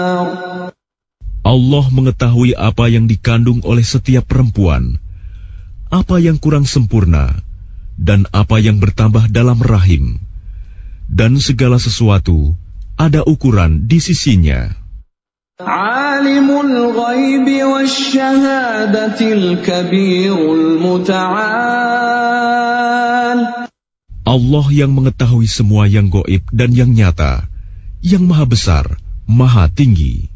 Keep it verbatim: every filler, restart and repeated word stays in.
Allah mengetahui apa yang dikandung oleh setiap perempuan, apa yang kurang sempurna, dan apa yang bertambah dalam rahim. Dan segala sesuatu ada ukuran di sisinya. Alimul ghaibi wasyahadatil kabirul muta'al. Allah yang mengetahui semua yang gaib dan yang nyata, yang maha besar, maha tinggi.